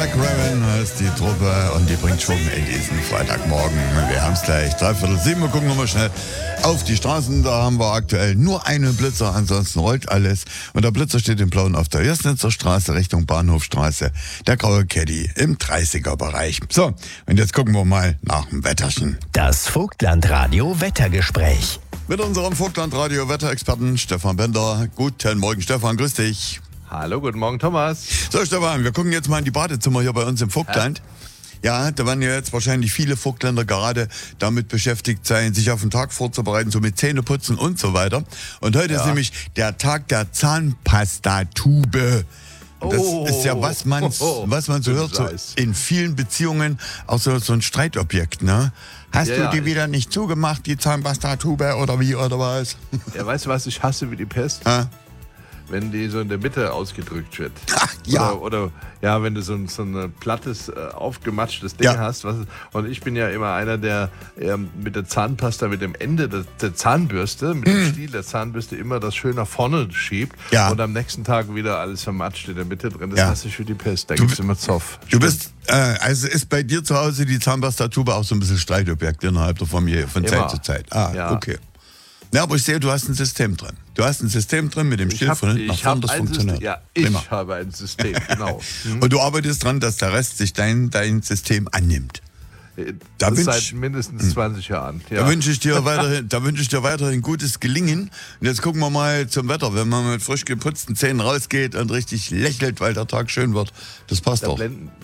McRaven heißt die Truppe und die bringt Schwung in diesen Freitagmorgen. Wir haben es gleich 6:45. Wir gucken nochmal schnell auf die Straßen. Da haben wir aktuell nur einen Blitzer, ansonsten rollt alles. Und der Blitzer steht in Blauen auf der Jößnitzer Straße Richtung Bahnhofstraße. Der graue Caddy im 30er-Bereich. So, und jetzt gucken wir mal nach dem Wetterchen. Das Vogtlandradio Wettergespräch. Mit unserem Vogtlandradio-Wetterexperten Stefan Bender. Guten Morgen, Stefan, grüß dich. Hallo, guten Morgen, Thomas. So, Stefan, wir gucken jetzt mal in die Badezimmer hier bei uns im Vogtland. Ja, da werden ja jetzt wahrscheinlich viele Vogtländer gerade damit beschäftigt sein, sich auf den Tag vorzubereiten, so mit Zähneputzen und so weiter. Und heute ist nämlich der Tag der Zahnpastatube. Und das ist ja, was man so hört, so in vielen Beziehungen auch so ein Streitobjekt, ne? Hast du die wieder nicht zugemacht, die Zahnpastatube, oder wie, oder was? Ja, weißt du was, ich hasse wie die Pest? Wenn die so in der Mitte ausgedrückt wird. Ach, ja. Oder wenn du so ein plattes, aufgematschtes Ding hast. Und ich bin ja immer einer, der mit der Zahnpasta, mit dem Ende der Zahnbürste, mit dem Stiel der Zahnbürste immer das schön nach vorne schiebt. Ja. Und am nächsten Tag wieder alles vermatscht in der Mitte drin. Das hasse ich wie die Pest. Da gibt es immer Zoff. Du bist, also ist bei dir zu Hause die Zahnpastatube auch so ein bisschen Streitobjekt innerhalb der Familie von Zeit zu Zeit? Okay. Ja, aber ich sehe, du hast ein System drin. Du hast ein System drin mit dem Stiel von hinten nach vorne, das funktioniert. Ich habe ein System, genau. Und du arbeitest dran, dass der Rest sich dein System annimmt. Das seit mindestens 20 Jahren. Ja. Da wünsche ich dir weiterhin gutes Gelingen. Und jetzt gucken wir mal zum Wetter. Wenn man mit frisch geputzten Zähnen rausgeht und richtig lächelt, weil der Tag schön wird, das passt doch.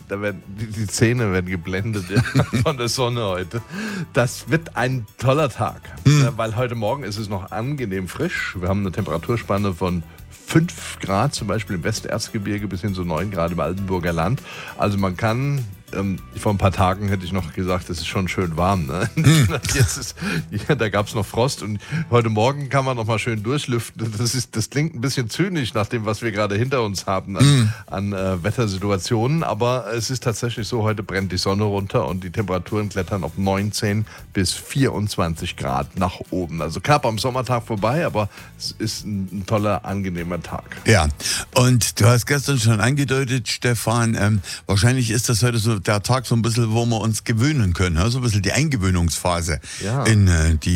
Die Zähne werden geblendet von der Sonne heute. Das wird ein toller Tag, weil heute Morgen ist es noch angenehm frisch. Wir haben eine Temperaturspanne von 5 Grad, zum Beispiel im Westerzgebirge, bis hin zu 9 Grad im Altenburger Land. Also man kann, vor ein paar Tagen hätte ich noch gesagt, es ist schon schön warm. Ne? Da gab es noch Frost und heute Morgen kann man noch mal schön durchlüften. Das klingt ein bisschen zynisch nach dem, was wir gerade hinter uns haben an Wettersituationen. Aber es ist tatsächlich so, heute brennt die Sonne runter und die Temperaturen klettern auf 19 bis 24 Grad nach oben. Also knapp am Sommertag vorbei, aber es ist ein toller, angenehmer Tag. Ja, und du hast gestern schon angedeutet, Stefan, wahrscheinlich ist das heute so der Tag so ein bisschen, wo wir uns gewöhnen können, so ein bisschen die Eingewöhnungsphase in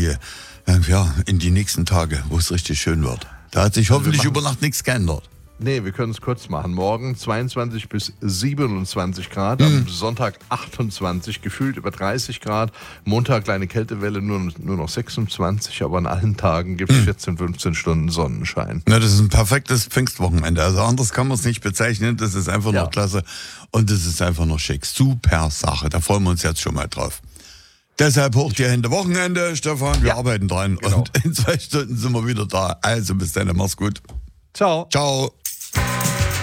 die nächsten Tage, wo es richtig schön wird. Da hat sich hoffentlich über Nacht nichts geändert. Nee, wir können es kurz machen. Morgen 22 bis 27 Grad, am Sonntag 28, gefühlt über 30 Grad. Montag kleine Kältewelle, nur noch 26, aber an allen Tagen gibt es 14, 15 Stunden Sonnenschein. Na, das ist ein perfektes Pfingstwochenende. Also anders kann man es nicht bezeichnen. Das ist einfach noch klasse und das ist einfach noch schick. Super Sache, da freuen wir uns jetzt schon mal drauf. Deshalb hoch die Hände. Wochenende, Stefan, wir arbeiten dran. Genau. Und in 2 Stunden sind wir wieder da. Also bis dann, mach's gut. Ciao. Ciao.